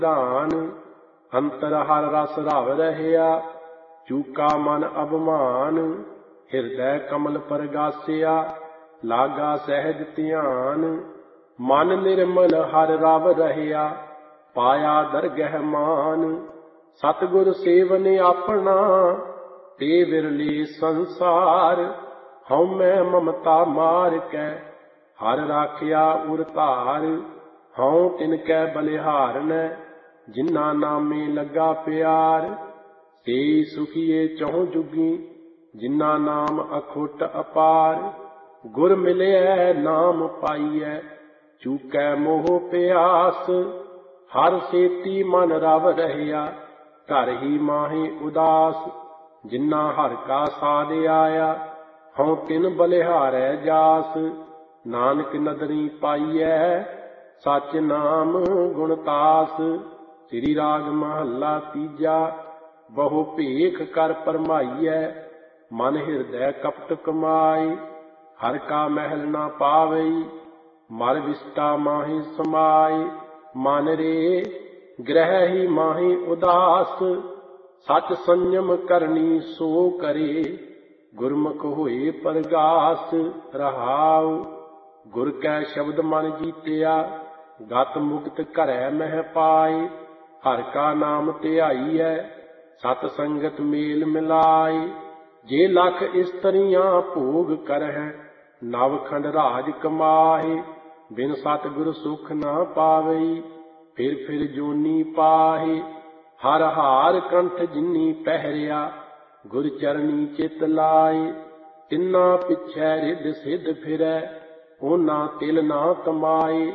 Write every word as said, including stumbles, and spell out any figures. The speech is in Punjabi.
ਧਾਨ। ਅੰਤਰ ਹਰ ਰਸ ਰਵ ਰਹਿਆ, ਚੂਕਾ ਮਨ ਅਭਮਾਨ। ਹਿਰਦੈ ਕਮਲ ਪਰਗਾਸਿਆ, ਲਾਗਾ ਸਹਿਜ ਧਿਆਨ। ਮਨ ਨਿਰਮਲ ਹਰ ਰਵ ਰਹਿਆ, ਪਾਇਆ ਦਰਗਹਿ ਮਾਨ। ਸਤਿਗੁਰ ਸੇਵਨ ਆਪਣਾ, ਤੇ ਵਿਰਲੇ ਸੰਸਾਰ। ਹਉਮੈ ਮਮਤਾ ਮਾਰ ਕੈ, ਹਰ ਰਾਖਿਆ ਉਰ ਧਾਰ। ਹਉ ਤਿਨ ਕੈ ਬਲਿਹਾਰਨੈ, ਜਿਨ੍ਹਾਂ ਨਾਮੇ ਲੱਗਾ ਪਿਆਰ। ਤੇ ਸੁਖੀਏ ਚਹੁ ਜੁਗੀ, ਜਿਨ੍ਹਾਂ ਨਾਮ ਅਖੁੱਟ ਅਪਾਰ। ਗੁਰ ਮਿਲਿਐ ਨਾਮ ਪਾਈਐ, ਚੂਕੈ ਮੋਹ ਪਿਆਸ। ਹਰ ਸੇਤੀ ਮਨ ਰਵ ਰਹਿਆ, ਘਰ ਹੀ ਮਾਹੀ ਉਦਾਸ। ਜਿਨ੍ਹਾਂ ਹਰਿ ਕਾ ਸਾਧ ਆਇਆ, ਹਉ ਤਿਨ ਬਲਿਹਾਰੈ ਜਾਸ। ਨਾਨਕ ਨਦਰੀ ਪਾਈਐ, ਸਚ ਨਾਮ ਗੁਣ ਤਾਸ। ਸ੍ਰੀ ਰਾਗ ਮਹੱਲਾ ਤੀਜਾ। ਬਹੁ ਭੇਖ ਕਰ ਭਰਮਾਈਐ, ਮਨ ਹਿਰਦੈ ਕਪਟ ਕਮਾਏ। ਹਰਿ ਕਾ ਮਹਿਲ ਨਾ ਪਾਵਈ, ਮਲ ਵਿਸਟਾ ਮਾਹੀ ਸਮਾਏ। ਮਨ ਰੇ ਗ੍ਰਹਿ ਹੀ ਮਾਹੀ ਉਦਾਸ, ਸਚ ਸੰਜਮ ਕਰਨੀ ਸੋ ਕਰੇ। ਗੁਰਮੁਖ ਹੋਏ ਪਰਗਾਸ ਰਹਾਉ। ਗੁਰ ਕੈ ਸ਼ਬਦ ਮਨ ਜੀਤਿਆ, ਗਤ ਮੁਕਤ ਘਰੈ ਮਹਿ ਪਾਏ। ਹਰਿ ਕਾ ਨਾਮ ਧਿਆਈਐ, ਸਤ ਸੰਗਤ ਮੇਲ ਮਿਲਾਏ। ਜੇ ਲਖ ਇਸਤਰੀਆਂ ਭੋਗ ਕਰਹਿ, ਨਵ ਖੰਡ ਰਾਜ ਕਮਾਹੇ। ਬਿਨ ਸਤਿਗੁਰ ਸੁਖ ਨਾ ਪਾਵਈ, ਫਿਰ ਫਿਰ ਜੋਨੀ ਪਾਹੇ। ਹਰ ਹਾਰ ਕੰਠ ਜਿਨੀ ਪਹਿਰਿਆ, ਗੁਰ ਚਰਨੀ ਚਿਤ ਲਾਏ। ਤਿੰਨਾ ਪਿਛੈ ਰਿੱਧ ਸਿੱਧ ਫਿਰੈ, ਉਹਨਾਂ ਤਿਲ ਨਾ ਕਮਾਏ।